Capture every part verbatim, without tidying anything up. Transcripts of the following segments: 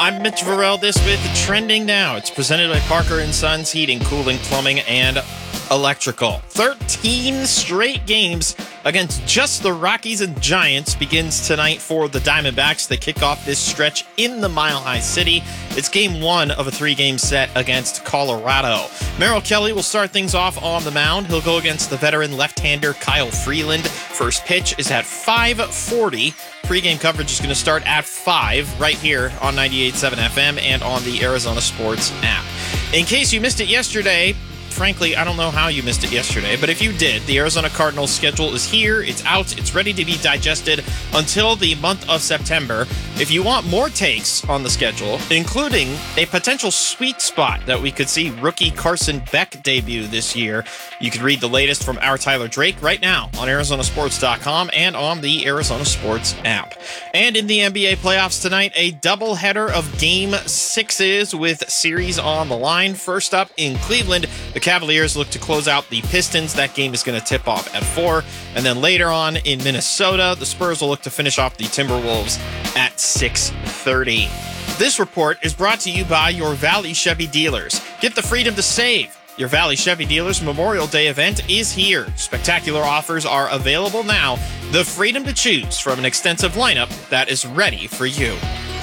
I'm Mitch Varel, this with Trending Now. It's presented by Parker and Sons Heating, Cooling, Plumbing, and Electrical. thirteen straight games against just the Rockies and Giants begins tonight for the Diamondbacks. They kick off this stretch in the Mile High City. It's game one of a three-game set against Colorado. Merrill Kelly will start things off on the mound. He'll go against the veteran left-hander Kyle Freeland. First pitch is at five forty. Pre-game coverage is going to start at five right here on ninety-eight point seven F M and on the Arizona Sports app. In case you missed it yesterday, frankly, I don't know how you missed it yesterday, but if you did, the Arizona Cardinals schedule is here. It's out. It's ready to be digested until the month of September. If you want more takes on the schedule, including a potential sweet spot that we could see rookie Carson Beck debut this year, you can read the latest from our Tyler Drake right now on Arizona Sports dot com and on the Arizona Sports app. And in the N B A playoffs tonight, a doubleheader of game sixes with series on the line. First up in Cleveland, the Cavaliers look to close out the Pistons. That game is going to tip off at four. And then later on in Minnesota, the Spurs will look to finish off the Timberwolves at six thirty. This report is brought to you by your Valley Chevy dealers. Get the freedom to save. Your Valley Chevy dealers Memorial Day event is here. Spectacular offers are available now. The freedom to choose from an extensive lineup that is ready for you.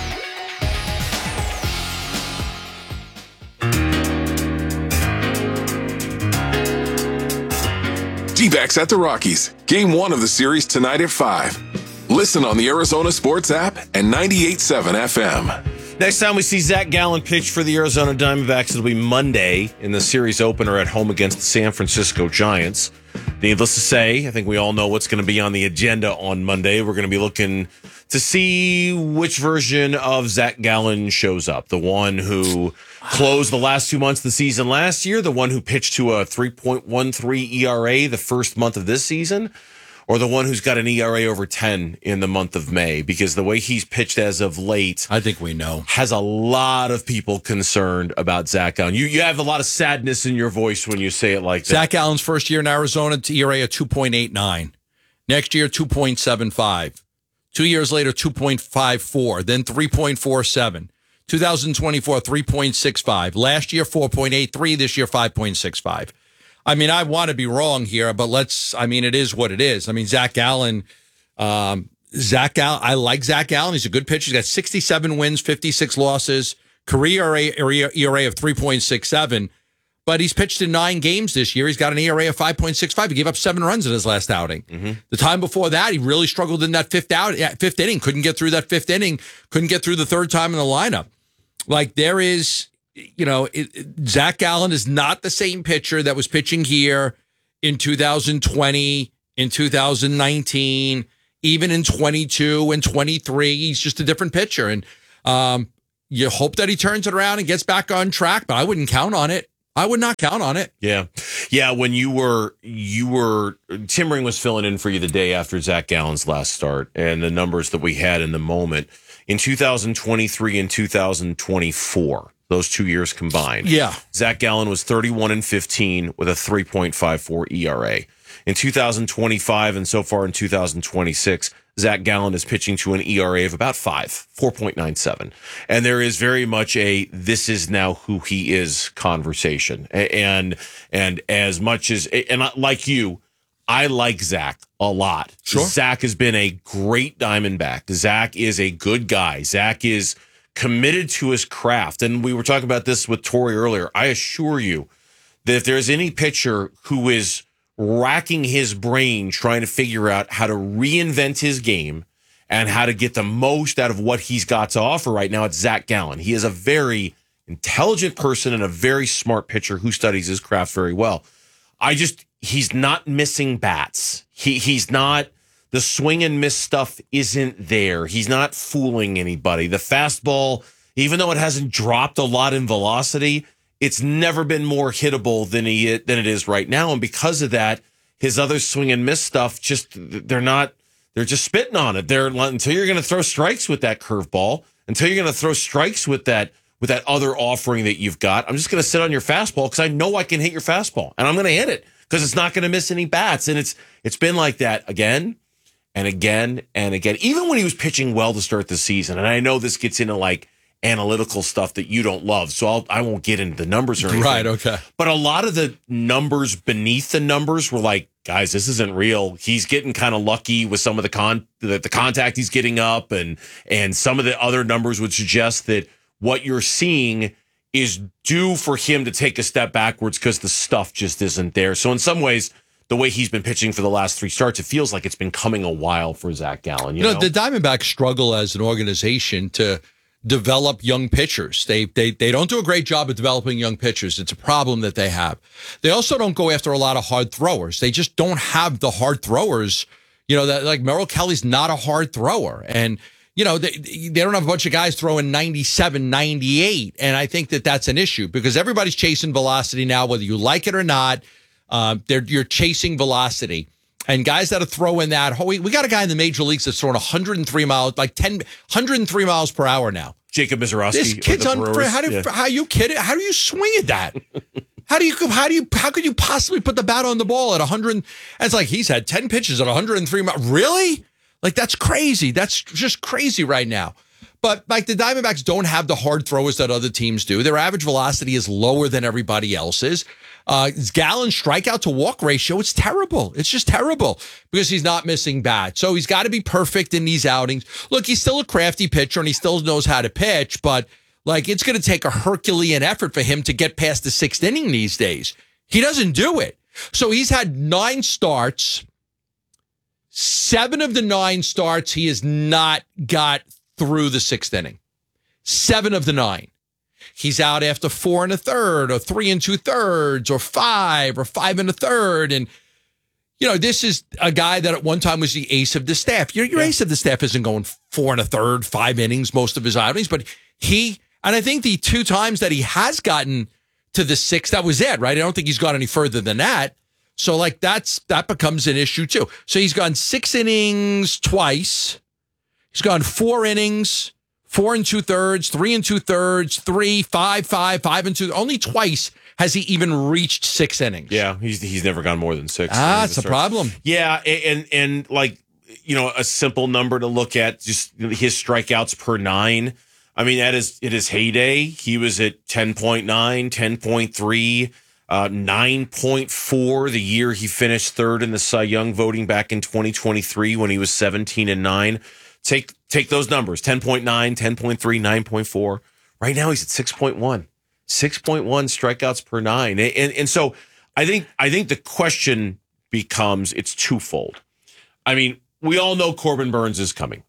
D-backs at the Rockies. Game one of the series tonight at five. Listen on the Arizona Sports app and ninety-eight point seven F M. Next time we see Zach Gallen pitch for the Arizona Diamondbacks, it'll be Monday in the series opener at home against the San Francisco Giants. Needless to say, I think we all know what's going to be on the agenda on Monday. We're going to be looking to see which version of Zach Gallen shows up. The one who closed the last two months of the season last year, the one who pitched to a three point one three E R A the first month of this season, or the one who's got an E R A over ten in the month of May, because the way he's pitched as of late, I think we know, has a lot of people concerned about Zach Gallen. You you have a lot of sadness in your voice when you say it like that. Zach Gallen's first year in Arizona, E R A of two point eight nine. Next year, two point seven five. Two years later, two point five four. Then three point four seven. two thousand twenty-four, three point six five. Last year, four point eight three. This year, five point six five. I mean, I want to be wrong here, but let's, I mean, it is what it is. I mean, Zach Gallen, um, Zach Gallen, I like Zach Gallen. He's a good pitcher. He's got sixty-seven wins, fifty-six losses, career E R A of three point six seven, but he's pitched in nine games this year. He's got an E R A of five point six five. He gave up seven runs in his last outing. Mm-hmm. The time before that, he really struggled in that fifth out, fifth inning, couldn't get through that fifth inning, couldn't get through the third time in the lineup. Like, there is, you know, it, it, Zach Gallen is not the same pitcher that was pitching here in two thousand twenty, in two thousand nineteen, even in twenty-two and twenty-three. He's just a different pitcher. And um, you hope that he turns it around and gets back on track, but I wouldn't count on it. I would not count on it. Yeah. Yeah, when you were, you were, Tim Ring was filling in for you the day after Zach Gallen's last start, and the numbers that we had in the moment. In two thousand twenty-three and two thousand twenty-four, those two years combined. Yeah. Zach Gallen was thirty-one and fifteen with a three point five four E R A. In two thousand twenty-five and so far in two thousand twenty-six, Zach Gallen is pitching to an E R A of about five, four point nine seven. And there is very much a, this is now who he is conversation. And, and as much as, and like you, I like Zach a lot. Sure. Zach has been a great Diamondback. Zach is a good guy. Zach is committed to his craft. And we were talking about this with Tori earlier. I assure you that if there's any pitcher who is racking his brain trying to figure out how to reinvent his game and how to get the most out of what he's got to offer right now, it's Zach Gallen. He is a very intelligent person and a very smart pitcher who studies his craft very well. I just, he's not missing bats. He He's not, the swing and miss stuff isn't there. He's not fooling anybody. The fastball, even though it hasn't dropped a lot in velocity, it's never been more hittable than he than it is right now. And because of that, his other swing and miss stuff, just, they're not, they're just spitting on it. They're, until you're going to throw strikes with that curveball, until you're going to throw strikes with that, with that other offering that you've got, I'm just going to sit on your fastball because I know I can hit your fastball and I'm going to hit it because it's not going to miss any bats. And it's, it's been like that again and again and again, even when he was pitching well to start the season. And I know this gets into like analytical stuff that you don't love. So I'll, I won't get into the numbers or anything. Right, okay. But a lot of the numbers beneath the numbers were like, guys, this isn't real. He's getting kind of lucky with some of the con the, the contact he's getting up, and and some of the other numbers would suggest that what you're seeing is due for him to take a step backwards because the stuff just isn't there. So in some ways, the way he's been pitching for the last three starts, it feels like it's been coming a while for Zach Gallen. You, you know, know, the Diamondbacks struggle as an organization to develop young pitchers. They they they don't do a great job of developing young pitchers. It's a problem that they have. They also don't go after a lot of hard throwers. They just don't have the hard throwers. You know, that like Merrill Kelly's not a hard thrower. And, you know, they, they don't have a bunch of guys throwing ninety-seven, ninety-eight. And I think that that's an issue because everybody's chasing velocity now, whether you like it or not. Um, they're, you're chasing velocity. And guys that are throwing that, oh, we, we got a guy in the major leagues that's throwing one hundred three miles, like ten, one hundred three miles per hour now. Jacob Mizorowski. This kid's on. How do you, yeah. how you kidding? How do you swing at that? How do you? How do you? How could you possibly put the bat on the ball at one hundred? And it's like he's had ten pitches at one hundred three miles. Really? Like that's crazy. That's just crazy right now. But like the Diamondbacks don't have the hard throwers that other teams do. Their average velocity is lower than everybody else's. Uh, Gallen's strikeout to walk ratio, it's terrible. It's just terrible because he's not missing bats. So he's got to be perfect in these outings. Look, he's still a crafty pitcher and he still knows how to pitch, but like it's going to take a Herculean effort for him to get past the sixth inning these days. He doesn't do it. So he's had nine starts. Seven of the nine starts, he has not got through the sixth inning. Seven of the nine. He's out after four and a third or three and two thirds or five or five and a third. And, you know, this is a guy that at one time was the ace of the staff. Your, your yeah. ace of the staff isn't going four and a third, five innings, most of his outings, but he, and I think the two times that he has gotten to the sixth, that was it, right? I don't think he's gone any further than that. So like that's, that becomes an issue too. So he's gone six innings twice. He's gone four innings. Four and two thirds, three and two thirds, three, five, five, five and two. Only twice has he even reached six innings. Yeah, he's he's never gone more than six. Ah, it's a problem. Yeah, and and like you know, a simple number to look at, just his strikeouts per nine. I mean, at his at his heyday, he was at ten point nine, ten point three, uh, nine point four the year he finished third in the Cy Young voting back in twenty twenty-three when he was seventeen and nine. Take take those numbers, ten point nine, ten point three, nine point four. Right now he's at six point one. six point one strikeouts per nine. And, and and so I think I think the question becomes, it's twofold. I mean, we all know Corbin Burnes is coming.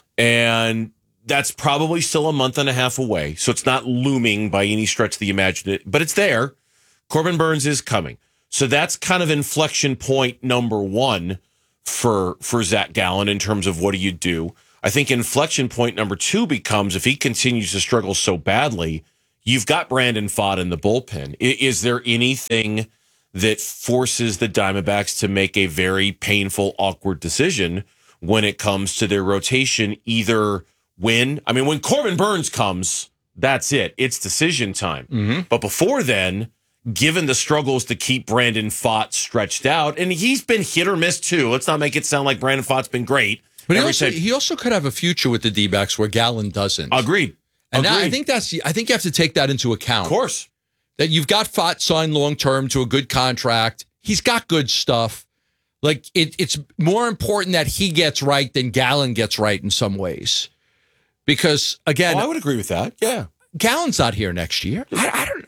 And that's probably still a month and a half away. So it's not looming by any stretch of the imagination, but it's there. Corbin Burnes is coming. So that's kind of inflection point number one for for Zach Gallen in terms of what do you do. I think inflection point number two becomes, if he continues to struggle so badly, you've got Brandon Pfaadt in the bullpen. Is, is there anything that forces the Diamondbacks to make a very painful, awkward decision when it comes to their rotation? Either when, I mean, when Corbin Burnes comes, that's it. It's decision time. Mm-hmm. But before then, given the struggles to keep Brandon Pfaadt stretched out, and he's been hit or miss too. Let's not make it sound like Brandon Pfaadt's been great. But he also, he also could have a future with the D-backs where Gallen doesn't. Agreed. And Agreed. That, I think that's I think you have to take that into account. Of course. That you've got Pfaadt signed long-term to a good contract. He's got good stuff. Like it, it's more important that he gets right than Gallen gets right in some ways. Because again, oh, I would agree with that. Yeah. Gallen's not here next year. I, I don't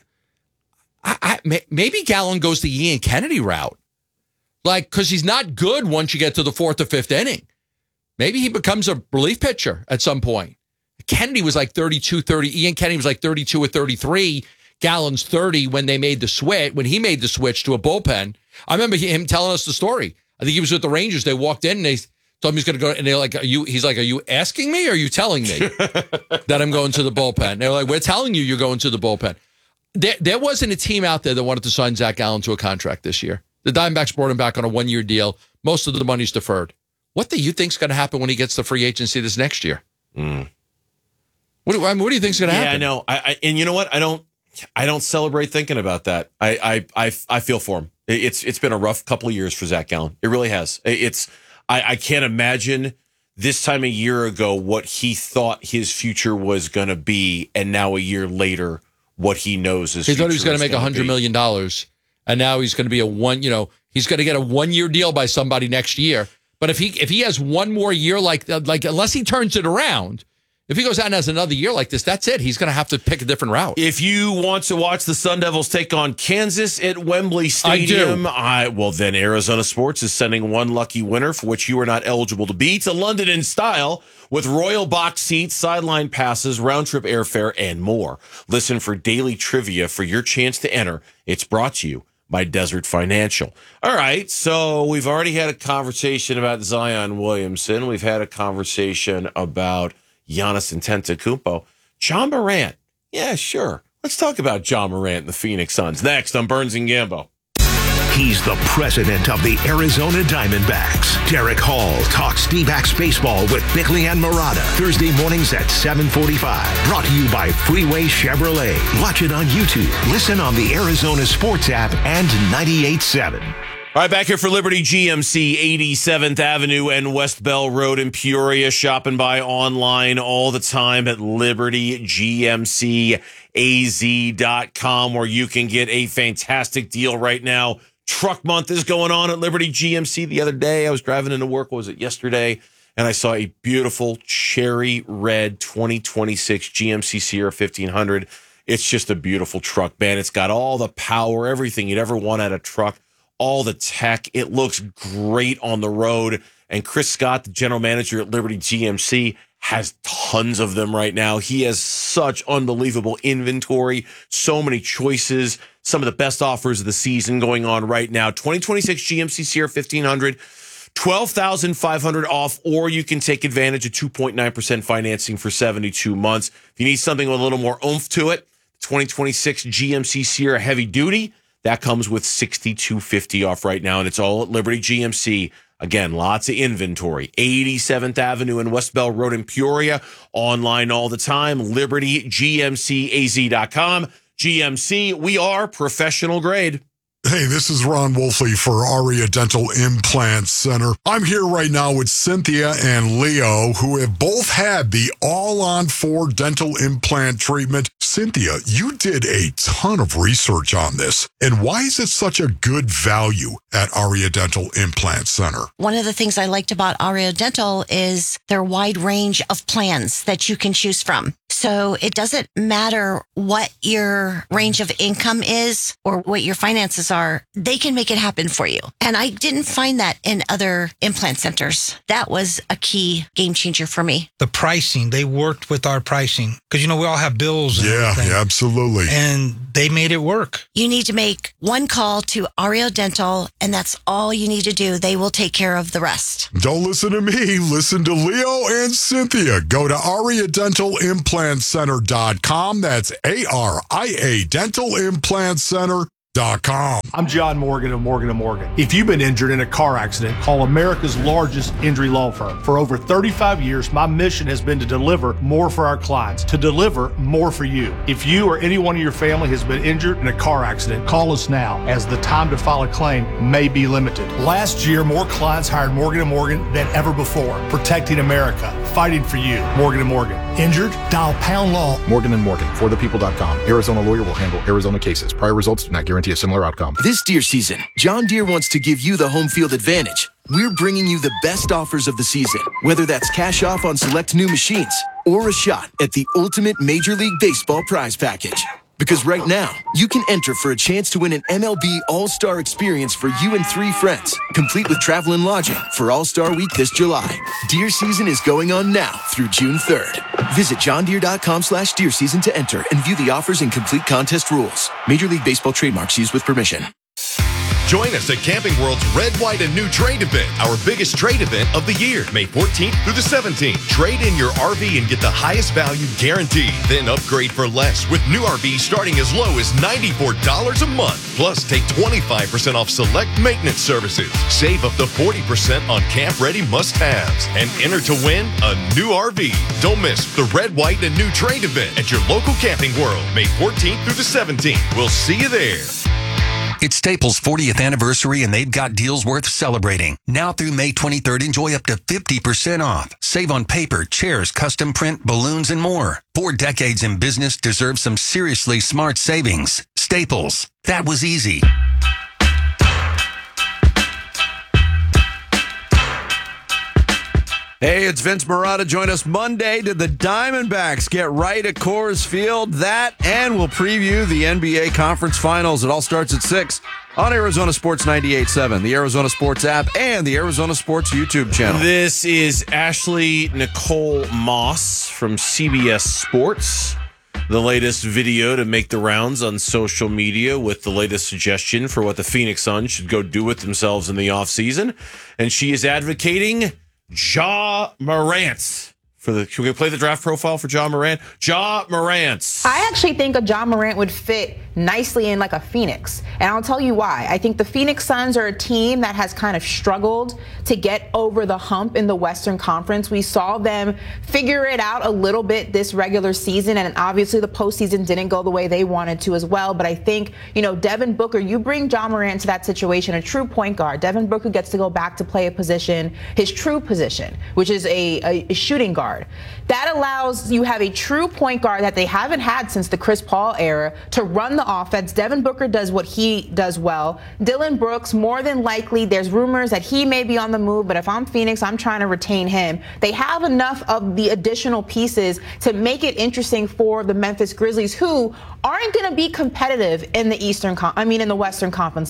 I, I, maybe Gallen goes the Ian Kennedy route. Like, because he's not good once you get to the fourth or fifth inning. Maybe he becomes a relief pitcher at some point. Kennedy was like thirty-two, thirty. Ian Kennedy was like thirty-two or thirty-three. Gallen's thirty when they made the switch, when he made the switch to a bullpen. I remember him telling us the story. I think he was with the Rangers. They walked in and they told him he's going to go. And they're like, are you, he's like, are you asking me or are you telling me that I'm going to the bullpen? They're like, we're telling you you're going to the bullpen. There, there wasn't a team out there that wanted to sign Zach Gallen to a contract this year. The Diamondbacks brought him back on a one-year deal. Most of the money's deferred. What do you think's going to happen when he gets the free agency this next year? Mm. What do I mean, what do you think's going to yeah, happen? Yeah, I know. I, I and you know what? I don't. I don't celebrate thinking about that. I I I, I feel for him. It's it's been a rough couple of years for Zach Gallen. It really has. It's I, I can't imagine this time a year ago what he thought his future was going to be, and now a year later what he knows his he future thought he was going to make one one hundred million dollars, and now he's going to be a one, you know, he's going to get a one-year deal by somebody next year. But if he if he has one more year like like unless he turns it around, if he goes out and has another year like this, that's it. He's going to have to pick a different route. If you want to watch the Sun Devils take on Kansas at Wembley Stadium, I I, well, then Arizona Sports is sending one lucky winner for which you are not eligible to be to London in style with Royal box seats, sideline passes, round-trip airfare, and more. Listen for daily trivia for your chance to enter. It's brought to you by Desert Financial. All right, so we've already had a conversation about Zion Williamson. We've had a conversation about Giannis Antetokounmpo. John Morant. Yeah, sure. Let's talk about John Morant and the Phoenix Suns. Next on Burns and Gambo. He's the president of the Arizona Diamondbacks. Derek Hall talks D-backs baseball with Bickley and Murata. Thursday mornings at seven forty-five. Brought to you by Freeway Chevrolet. Watch it on YouTube. Listen on the Arizona Sports app and ninety-eight point seven. All right, back here for Liberty G M C, eighty-seventh Avenue and West Bell Road in Peoria. Shop and buy online all the time at liberty g m c a z dot com, where you can get a fantastic deal right now. Truck month is going on at Liberty G M C. The other day, I was driving into work, what was it, yesterday, and I saw a beautiful cherry red twenty twenty-six G M C Sierra fifteen hundred. It's just a beautiful truck, man. It's got all the power, everything you'd ever want out of a truck. All the tech. It looks great on the road. And Chris Scott, the general manager at Liberty G M C, has tons of them right now. He has such unbelievable inventory, so many choices, some of the best offers of the season going on right now. twenty twenty-six G M C Sierra fifteen hundred, twelve thousand five hundred dollars off, or you can take advantage of two point nine percent financing for seventy-two months. If you need something with a little more oomph to it, twenty twenty-six G M C Sierra Heavy Duty, that comes with sixty-two fifty off right now, and it's all at Liberty G M C. Again, lots of inventory. eighty-seventh Avenue and West Bell Road in Peoria. Online all the time, liberty g m c a z dot com. G M C, we are professional grade. Hey, this is Ron Wolfley for Aria Dental Implant Center. I'm here right now with Cynthia and Leo, who have both had the all-on-four dental implant treatment. Cynthia, you did a ton of research on this. And why is it such a good value at Aria Dental Implant Center? One of the things I liked about Aria Dental is their wide range of plans that you can choose from. So it doesn't matter what your range of income is or what your finances are, they can make it happen for you. And I didn't find that in other implant centers. That was a key game changer for me. The pricing, they worked with our pricing because, you know, we all have bills. And yeah, everything. yeah, absolutely. And they made it work. You need to make one call to Aria Dental, and that's all you need to do. They will take care of the rest. Don't listen to me. Listen to Leo and Cynthia. Go to aria dental implant center dot com. That's A R I A Dental Implant Center. Com. I'm John Morgan of Morgan and Morgan. If you've been injured in a car accident, call America's largest injury law firm. For over thirty-five years, my mission has been to deliver more for our clients, to deliver more for you. If you or anyone in your family has been injured in a car accident, call us now, as the time to file a claim may be limited. Last year, more clients hired Morgan and Morgan than ever before, protecting America, fighting for you. Morgan and Morgan. Injured? Dial pound law. Morgan and Morgan, for the people dot com. Arizona lawyer will handle Arizona cases. Prior results do not guarantee a similar outcome. This deer season, John Deere wants to give you the home field advantage. We're bringing you the best offers of the season, whether that's cash off on select new machines or a shot at the ultimate Major League Baseball prize package. Because right now, you can enter for a chance to win an M L B All-Star experience for you and three friends, complete with travel and lodging for All-Star Week this July. Deer season is going on now through June third. Visit johndeere.com slash deer season to enter and view the offers and complete contest rules. Major League Baseball trademarks used with permission. Join us at Camping World's Red, White, and New Trade Event, our biggest trade event of the year, May fourteenth through the seventeenth. Trade in your R V and get the highest value guaranteed. Then upgrade for less with new R Vs starting as low as ninety-four dollars a month. Plus, take twenty-five percent off select maintenance services. Save up to forty percent on camp-ready must-haves. And enter to win a new R V. Don't miss the Red, White, and New Trade Event at your local Camping World, May fourteenth through the seventeenth. We'll see you there. It's Staples' fortieth anniversary, and they've got deals worth celebrating. Now through May twenty-third, enjoy up to fifty percent off. Save on paper, chairs, custom print, balloons, and more. Four decades in business deserve some seriously smart savings. Staples. That was easy. Hey, it's Vince Marotta. Join us Monday. Did the Diamondbacks get right at Coors Field? That, and we'll preview the N B A Conference Finals. It all starts at six on Arizona Sports ninety-eight point seven, the Arizona Sports app, and the Arizona Sports YouTube channel. This is Ashley Nicole Moss from C B S Sports. The latest video to make the rounds on social media with the latest suggestion for what the Phoenix Suns should go do with themselves in the offseason. And she is advocating Ja Morant. For the, can we play the draft profile for Ja Morant? Ja Morant. I actually think a Ja Morant would fit nicely in like a Phoenix. And I'll tell you why. I think the Phoenix Suns are a team that has kind of struggled to get over the hump in the Western Conference. We saw them figure it out a little bit this regular season, and obviously the postseason didn't go the way they wanted to as well. But I think, you know, Devin Booker, you bring Ja Morant to that situation, a true point guard. Devin Booker gets to go back to play a position, his true position, which is a, a, a shooting guard. That allows you have a true point guard that they haven't had since the Chris Paul era to run the offense. Devin Booker does what he does well. Dillon Brooks, more than likely, there's rumors that he may be on the move, but if I'm Phoenix, I'm trying to retain him. They have enough of the additional pieces to make it interesting for the Memphis Grizzlies, who aren't going to be competitive in the Eastern, Con- I mean, in the Western Conference.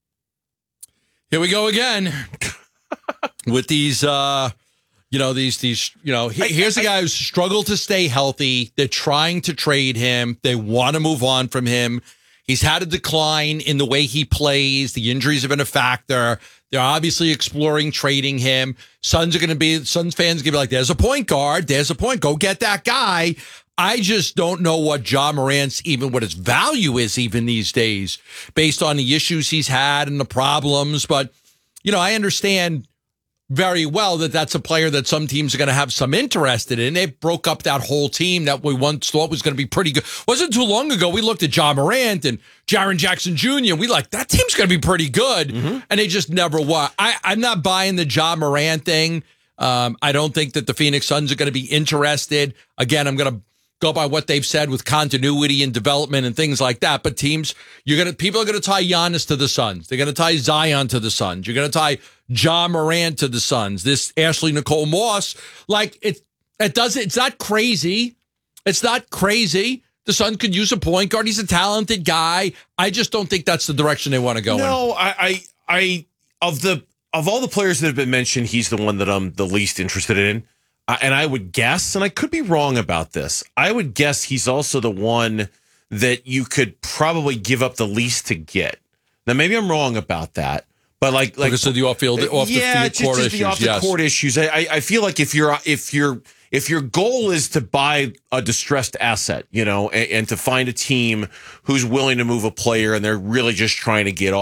Here we go again with these, uh, you know, these, these, you know, he, here's a guy who's struggled to stay healthy. They're trying to trade him. They want to move on from him. He's had a decline in the way he plays. The injuries have been a factor. They're obviously exploring trading him. Suns are going to be, Suns fans are going to be like, there's a point guard. There's a point. Go get that guy. I just don't know what Ja Morant's, even what his value is even these days based on the issues he's had and the problems. But, you know, I understand very well that that's a player that some teams are going to have some interest in. They broke up that whole team that we once thought was going to be pretty good. Wasn't too long ago we looked at Ja Morant and Jaren Jackson Junior We like, that team's going to be pretty good. Mm-hmm. And they just never were. I, I'm not buying the Ja Morant thing. Um, I don't think that the Phoenix Suns are going to be interested. Again, I'm going to go by what they've said with continuity and development and things like that. But teams, you're gonna people are gonna tie Giannis to the Suns. They're gonna tie Zion to the Suns. You're gonna tie Ja Morant to the Suns. This Ashley Nicole Moss, like it, it doesn't. It's not crazy. It's not crazy. The Suns could use a point guard. He's a talented guy. I just don't think that's the direction they want to go no, in. No, I, I, I, of the of all the players that have been mentioned, he's the one that I'm the least interested in. Uh, and I would guess, and I could be wrong about this, I would guess he's also the one that you could probably give up the least to get. Now, maybe I'm wrong about that, but like, like because of the off-field, off yeah, the field court just, just issues. the off the yes. court issues. I, I feel like if you're if you're if your goal is to buy a distressed asset, you know, and, and to find a team who's willing to move a player and they're really just trying to get off.